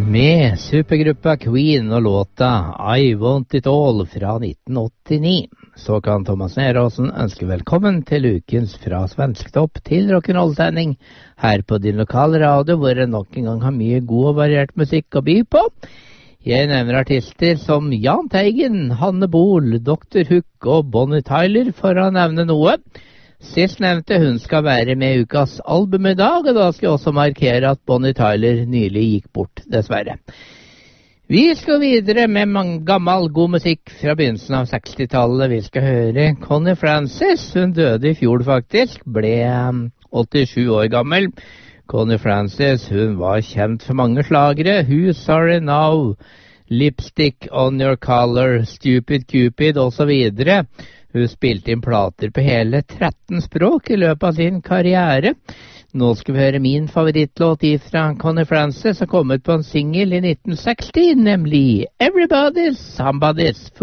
Med supergruppa Queen og låta I Want It All fra 1989, så kan Thomas Neråsen ønske velkommen til ukens Fra Svensktopp til rock'n'roll-sending her på din lokale radio, hvor det nok en gang har mye god og variert musikk å by på. Jeg nevner artister som Jahn Teigen, Hanne Bol, Dr. Hook og Bonnie Tyler, for å nevne noe. Sist nevnte hun skal være med i ukas album i dag, og da skal jeg også markere at Bonnie Tyler nylig gikk bort, dessverre. Vi skal videre med gammel, god musikk fra begynnelsen av 60-tallet. Vi skal høre Connie Francis. Hun døde i fjor faktisk, ble 87 år gammel. Connie Francis, hun var kjent for mange slagere. Who's Sorry Now, Lipstick on Your Collar, Stupid Cupid og så videre. Hun spilte inn plater på hele 13 språk i løpet av sin karriere. Nå skal vi høre min favorittlåt fra Connie Francis, som kom ut på en single i 1960, nemlig Everybody's Somebody's Fool.